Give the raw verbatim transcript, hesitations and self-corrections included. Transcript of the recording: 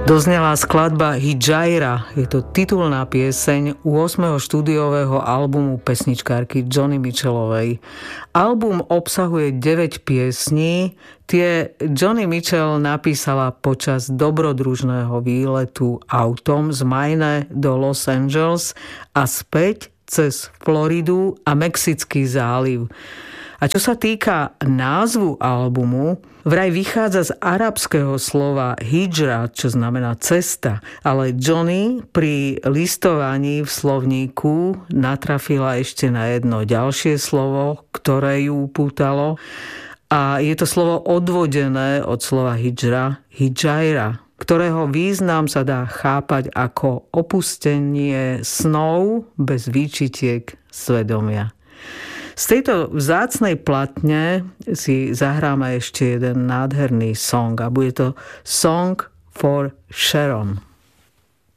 Doznelá skladba Hijira, je to titulná pieseň ôsmeho štúdiového albumu pesničkárky Joni Mitchellovej. Album obsahuje deväť piesní, tie Joni Mitchell napísala počas dobrodružného výletu autom z Maine do Los Angeles a späť cez Floridu a Mexický záliv. A čo sa týka názvu albumu, vraj vychádza z arabského slova hijra, čo znamená cesta, ale Joni pri listovaní v slovníku natrafila ešte na jedno ďalšie slovo, ktoré ju upútalo, a je to slovo odvodené od slova hijra, hijira, ktorého význam sa dá chápať ako opustenie snov bez výčitiek svedomia. Z tejto vzácnej platne si zahráme ešte jeden nádherný song a bude to Song for Sharon.